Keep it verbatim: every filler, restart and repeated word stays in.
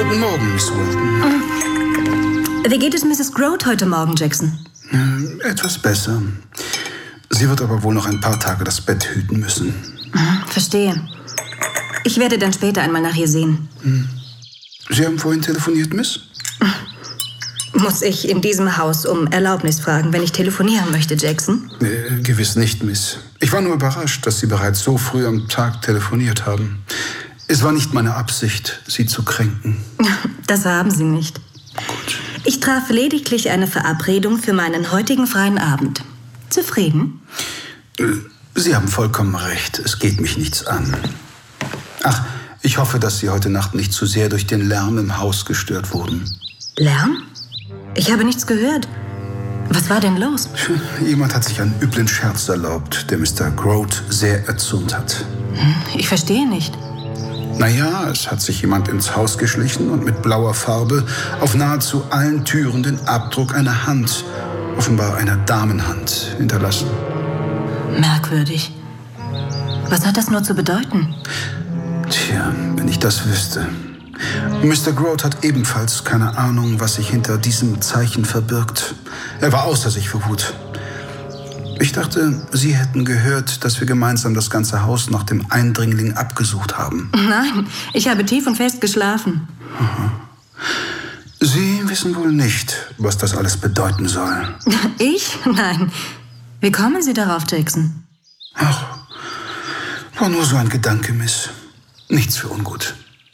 Guten Morgen, Miss Walton. Wie geht es Misses Grote heute Morgen, Jackson? Äh, etwas besser. Sie wird aber wohl noch ein paar Tage das Bett hüten müssen. Verstehe. Ich werde dann später einmal nach ihr sehen. Sie haben vorhin telefoniert, Miss? Muss ich in diesem Haus um Erlaubnis fragen, wenn ich telefonieren möchte, Jackson? Äh, gewiss nicht, Miss. Ich war nur überrascht, dass Sie bereits so früh am Tag telefoniert haben. Es war nicht meine Absicht, Sie zu kränken. Das haben Sie nicht. Gut. Ich traf lediglich eine Verabredung für meinen heutigen freien Abend. Zufrieden? Äh, Sie haben vollkommen recht. Es geht mich nichts an. Ach, ich hoffe, dass Sie heute Nacht nicht zu sehr durch den Lärm im Haus gestört wurden. Lärm? Ich habe nichts gehört. Was war denn los? Jemand hat sich einen üblen Scherz erlaubt, der Mister Grote sehr erzürnt hat. Ich verstehe nicht. Naja, es hat sich jemand ins Haus geschlichen und mit blauer Farbe auf nahezu allen Türen den Abdruck einer Hand, offenbar einer Damenhand, hinterlassen. Merkwürdig. Was hat das nur zu bedeuten? Tja, wenn ich das wüsste. Mister Grote hat ebenfalls keine Ahnung, was sich hinter diesem Zeichen verbirgt. Er war außer sich vor Wut. Ich dachte, Sie hätten gehört, dass wir gemeinsam das ganze Haus nach dem Eindringling abgesucht haben. Nein, ich habe tief und fest geschlafen. Aha. Sie wissen wohl nicht, was das alles bedeuten soll. Ich? Nein. Wie kommen Sie darauf, Jackson? Ach, war nur so ein Gedanke, Miss. Nichts für ungut.